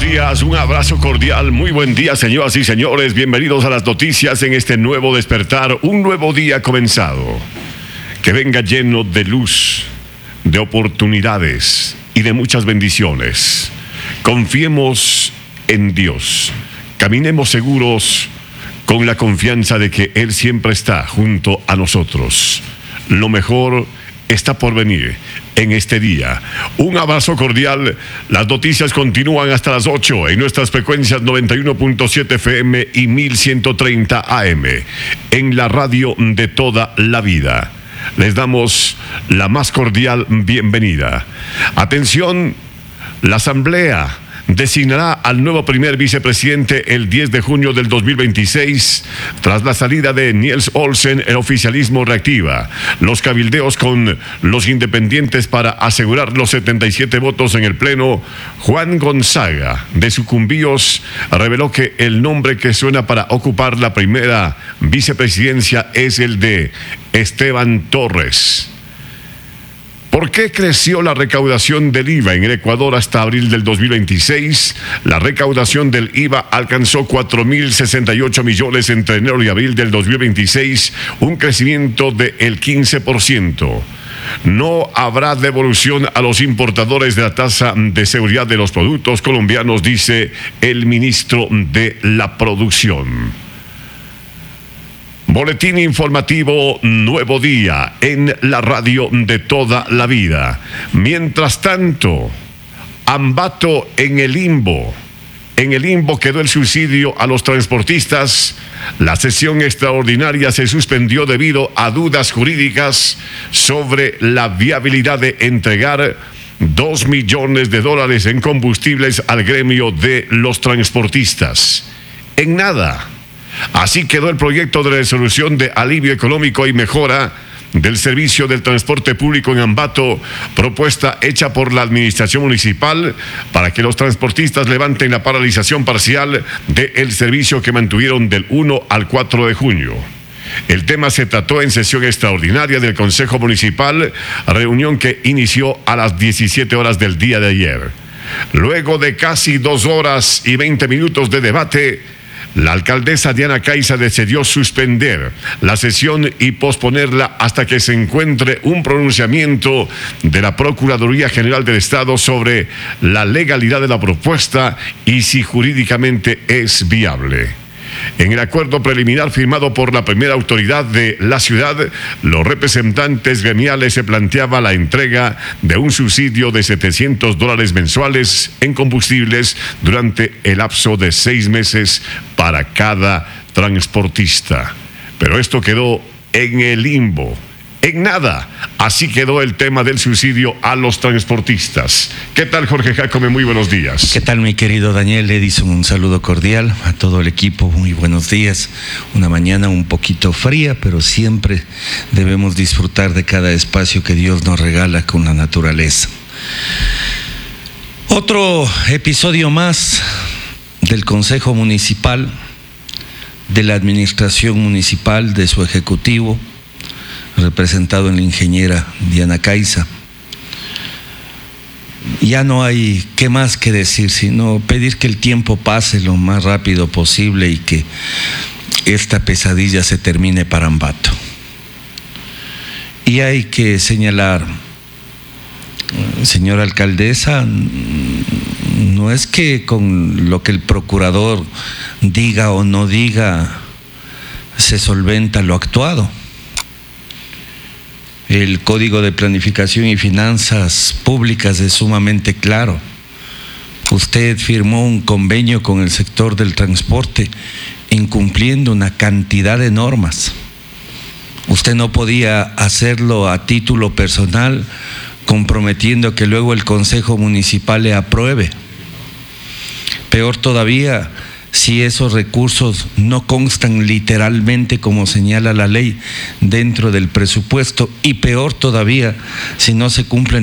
días, un abrazo cordial, muy buen día, señoras y señores, bienvenidos a las noticias en este nuevo despertar, un nuevo día comenzado. Que venga lleno de luz, de oportunidades y de muchas bendiciones. Confiemos en Dios, caminemos seguros con la confianza de que Él siempre está junto a nosotros. Lo mejor está por venir en este día. Un abrazo cordial. Las noticias continúan hasta las 8 en nuestras frecuencias 91.7 FM y 1130 AM en la radio de toda la vida. Les damos la más cordial bienvenida. Atención, la Asamblea designará al nuevo primer vicepresidente el 10 de junio del 2026. Tras la salida de Niels Olsen, el oficialismo reactiva los cabildeos con los independientes para asegurar los 77 votos en el Pleno. Juan Gonzaga, de Sucumbíos, reveló que el nombre que suena para ocupar la primera vicepresidencia es el de Esteban Torres. ¿Por qué creció la recaudación del IVA en el Ecuador hasta abril del 2026? La recaudación del IVA alcanzó 4.068 millones entre enero y abril del 2026, un crecimiento del 15%. No habrá devolución a los importadores de la tasa de seguridad de los productos colombianos, dice el ministro de la Producción. Boletín informativo, nuevo día en la radio de toda la vida. Mientras tanto, Ambato en el limbo. En el limbo quedó el subsidio a los transportistas. La sesión extraordinaria se suspendió debido a dudas jurídicas sobre la viabilidad de entregar $2 millones en combustibles al gremio de los transportistas. En nada. Así quedó el proyecto de resolución de alivio económico y mejora del servicio del transporte público en Ambato, propuesta hecha por la administración municipal para que los transportistas levanten la paralización parcial del servicio que mantuvieron del 1 al 4 de junio. El tema se trató en sesión extraordinaria del Consejo Municipal, reunión que inició a las 17 horas del día de ayer. Luego de casi 2 horas y 20 minutos de debate, la alcaldesa Diana Caiza decidió suspender la sesión y posponerla hasta que se encuentre un pronunciamiento de la Procuraduría General del Estado sobre la legalidad de la propuesta y si jurídicamente es viable. En el acuerdo preliminar firmado por la primera autoridad de la ciudad, los representantes gremiales se planteaba la entrega de un subsidio de $700 mensuales en combustibles durante el lapso de 6 meses para cada transportista. Pero esto quedó en el limbo. En nada. Así quedó el tema del subsidio a los transportistas. ¿Qué tal, Jorge Jacome? Muy buenos días. ¿Qué tal, mi querido Daniel Edison? Un saludo cordial a todo el equipo. Muy buenos días. Una mañana un poquito fría, pero siempre debemos disfrutar de cada espacio que Dios nos regala con la naturaleza. Otro episodio más del Consejo Municipal, de la Administración Municipal, de su Ejecutivo, representado en la ingeniera Diana Caiza. Ya no hay qué más que decir, sino pedir que el tiempo pase lo más rápido posible y que esta pesadilla se termine para Ambato. Y hay que señalar, señora alcaldesa, no es que con lo que el procurador diga o no diga se solventa lo actuado. El Código de Planificación y Finanzas Públicas es sumamente claro. Usted firmó un convenio con el sector del transporte incumpliendo una cantidad de normas. Usted no podía hacerlo a título personal, comprometiendo que luego el Consejo Municipal le apruebe. Peor todavía, si esos recursos no constan literalmente como señala la ley dentro del presupuesto, y peor todavía si no se cumplen